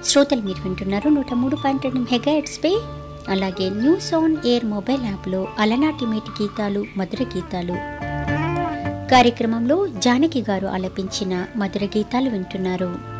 శ్రోతలు మీరు వింటున్నారు 103.2 మెగాహెర్ట్జ్ పై. అలాగే న్యూస్ ఆన్ ఎయిర్ మొబైల్ యాప్లో అలనాటి మేటి గీతాలు, మధుర గీతాలు కార్యక్రమంలో జానకి గారు ఆలపించిన మధుర గీతాలు వింటున్నారు.